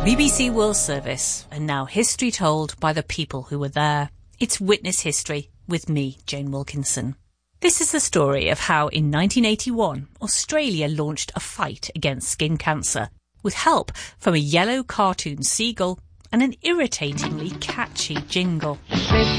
BBC World Service, and now history told by the people who were there. It's Witness History with me, Jane Wilkinson. This is the story of how in 1981 Australia launched a fight against skin cancer with help from a yellow cartoon seagull and an irritatingly catchy jingle.